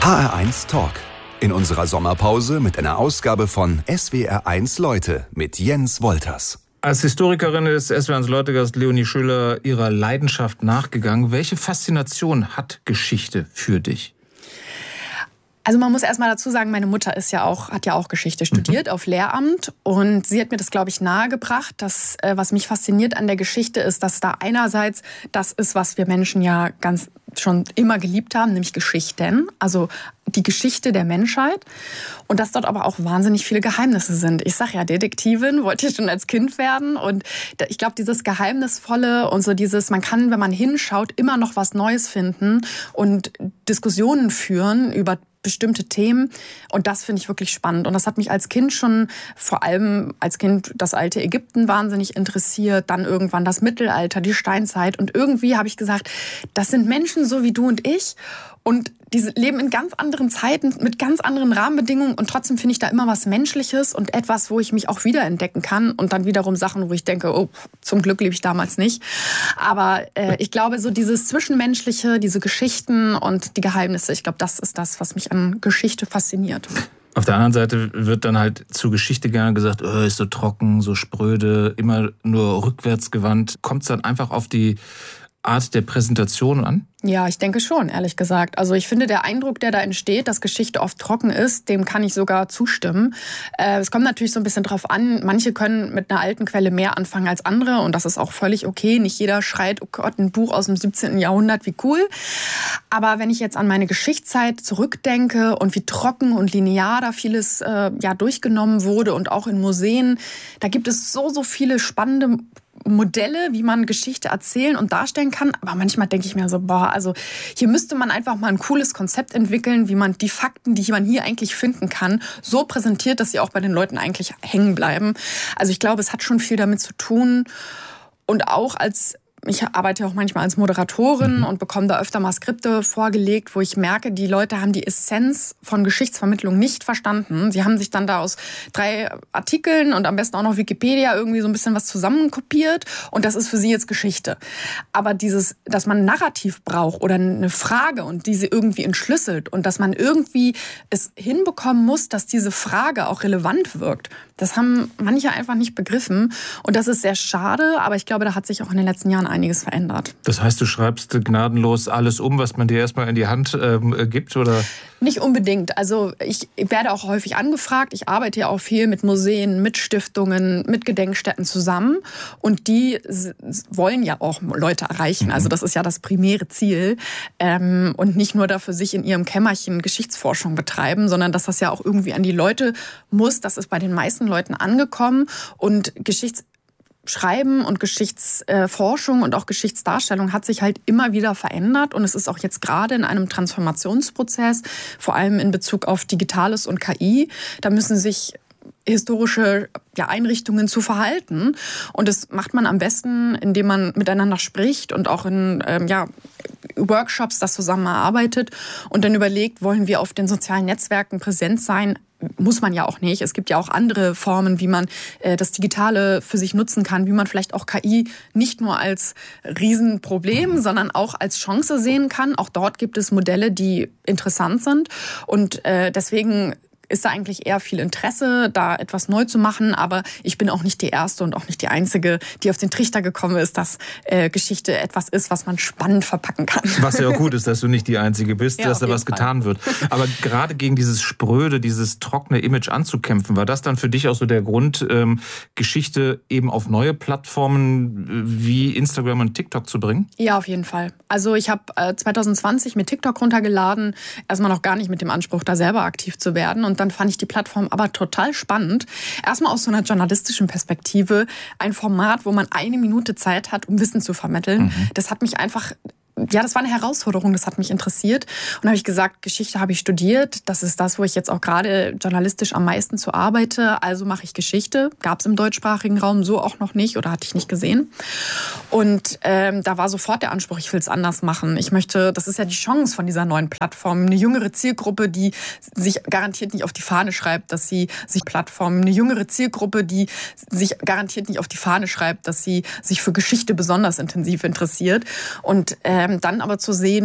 HR1 Talk. In unserer Sommerpause mit einer Ausgabe von SWR1 Leute mit Jens Wolters. Als Historikerin ist SWR1 Leute-Gast Leonie Schüller ihrer Leidenschaft nachgegangen. Welche Faszination hat Geschichte für dich? Also man muss erst mal dazu sagen, meine Mutter hat ja auch Geschichte studiert auf Lehramt, und sie hat mir das, glaube ich, nahegebracht, dass was mich fasziniert an der Geschichte ist, dass da einerseits das ist, was wir Menschen ja ganz schon immer geliebt haben, nämlich Geschichten, also die Geschichte der Menschheit, und dass dort aber auch wahnsinnig viele Geheimnisse sind. Ich sage ja, Detektivin wollte ich schon als Kind werden, und ich glaube, dieses Geheimnisvolle und so dieses, man kann, wenn man hinschaut, immer noch was Neues finden und Diskussionen führen über bestimmte Themen, und das finde ich wirklich spannend. Und das hat mich als Kind schon, vor allem als Kind, das alte Ägypten wahnsinnig interessiert, dann irgendwann das Mittelalter, die Steinzeit, und irgendwie habe ich gesagt, das sind Menschen so wie du und ich, und die leben in ganz anderen Zeiten mit ganz anderen Rahmenbedingungen, und trotzdem finde ich da immer was Menschliches und etwas, wo ich mich auch wiederentdecken kann, und dann wiederum Sachen, wo ich denke, oh, zum Glück lebe ich damals nicht. Aber ich glaube, so dieses Zwischenmenschliche, diese Geschichten und die Geheimnisse, ich glaube, das ist das, was mich an Geschichte fasziniert. Auf der anderen Seite wird dann halt zur Geschichte gerne gesagt, ist so trocken, so spröde, immer nur rückwärtsgewandt. Kommt es dann einfach auf die Art der Präsentation an? Ja, ich denke schon, ehrlich gesagt. Also ich finde, der Eindruck, der da entsteht, dass Geschichte oft trocken ist, dem kann ich sogar zustimmen. Es kommt natürlich so ein bisschen drauf an, manche können mit einer alten Quelle mehr anfangen als andere, und das ist auch völlig okay. Nicht jeder schreit, oh Gott, ein Buch aus dem 17. Jahrhundert, wie cool. Aber wenn ich jetzt an meine Geschichtszeit zurückdenke und wie trocken und linear da vieles durchgenommen wurde, und auch in Museen, da gibt es so viele spannende Modelle, wie man Geschichte erzählen und darstellen kann. Aber manchmal denke ich mir so, also hier müsste man einfach mal ein cooles Konzept entwickeln, wie man die Fakten, die man hier eigentlich finden kann, so präsentiert, dass sie auch bei den Leuten eigentlich hängen bleiben. Also ich glaube, es hat schon viel damit zu tun. Und auch ich arbeite auch manchmal als Moderatorin und bekomme da öfter mal Skripte vorgelegt, wo ich merke, die Leute haben die Essenz von Geschichtsvermittlung nicht verstanden. Sie haben sich dann da aus 3 Artikeln und am besten auch noch Wikipedia irgendwie so ein bisschen was zusammenkopiert, und das ist für sie jetzt Geschichte. Aber dass man ein Narrativ braucht oder eine Frage und diese irgendwie entschlüsselt, und dass man irgendwie es hinbekommen muss, dass diese Frage auch relevant wirkt, das haben manche einfach nicht begriffen, und das ist sehr schade, aber ich glaube, da hat sich auch in den letzten Jahren einiges verändert. Das heißt, du schreibst gnadenlos alles um, was man dir erstmal in die Hand gibt, oder? Nicht unbedingt. Also ich werde auch häufig angefragt. Ich arbeite ja auch viel mit Museen, mit Stiftungen, mit Gedenkstätten zusammen, und die wollen ja auch Leute erreichen. Also das ist ja das primäre Ziel, und nicht nur dafür sich in ihrem Kämmerchen Geschichtsforschung betreiben, sondern dass das ja auch irgendwie an die Leute muss. Das ist bei den meisten Leuten angekommen, und Schreiben und Geschichtsforschung und auch Geschichtsdarstellung hat sich halt immer wieder verändert, und es ist auch jetzt gerade in einem Transformationsprozess, vor allem in Bezug auf Digitales und KI. Da müssen sich historische Einrichtungen zu verhalten, und das macht man am besten, indem man miteinander spricht und auch in Workshops das zusammen erarbeitet und dann überlegt, wollen wir auf den sozialen Netzwerken präsent sein? Muss man ja auch nicht. Es gibt ja auch andere Formen, wie man das Digitale für sich nutzen kann, wie man vielleicht auch KI nicht nur als Riesenproblem, sondern auch als Chance sehen kann. Auch dort gibt es Modelle, die interessant sind, und deswegen ist da eigentlich eher viel Interesse, da etwas neu zu machen. Aber ich bin auch nicht die Erste und auch nicht die Einzige, die auf den Trichter gekommen ist, dass Geschichte etwas ist, was man spannend verpacken kann. Was ja auch gut ist, dass du nicht die Einzige bist, dass da was getan wird. Aber gerade gegen dieses spröde, dieses trockene Image anzukämpfen, war das dann für dich auch so der Grund, Geschichte eben auf neue Plattformen wie Instagram und TikTok zu bringen? Ja, auf jeden Fall. Also ich habe 2020 mit TikTok runtergeladen, erstmal noch gar nicht mit dem Anspruch, da selber aktiv zu werden. Und dann fand ich die Plattform aber total spannend. Erstmal aus so einer journalistischen Perspektive. Ein Format, wo man 1 Minute Zeit hat, um Wissen zu vermitteln. Das hat mich einfach ja, das war eine Herausforderung, das hat mich interessiert. Und da habe ich gesagt, Geschichte habe ich studiert. Das ist das, wo ich jetzt auch gerade journalistisch am meisten zu arbeite. Also mache ich Geschichte. Gab es im deutschsprachigen Raum so auch noch nicht oder hatte ich nicht gesehen. Und da war sofort der Anspruch, ich will es anders machen. Ich möchte, das ist ja die Chance von dieser neuen Plattform, eine jüngere Zielgruppe, die sich garantiert nicht auf die Fahne schreibt, dass sie sich eine jüngere Zielgruppe, die sich garantiert nicht auf die Fahne schreibt, dass sie sich für Geschichte besonders intensiv interessiert. Und dann aber zu sehen,